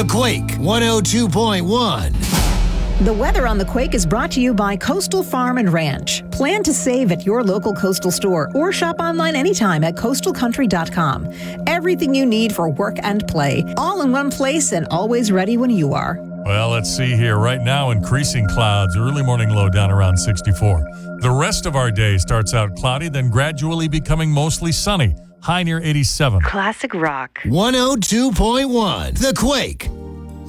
The Quake 102.1. The weather on The Quake is brought to you by Coastal Farm and Ranch. Plan to save at your local Coastal store or shop online anytime at coastalcountry.com. Everything you need for work and play, all in one place and always ready when you are. Well, let's see here. Right now, increasing clouds, early morning low down around 64. The rest of our day starts out cloudy, then gradually becoming mostly sunny. High near 87. Classic rock. 102.1. The Quake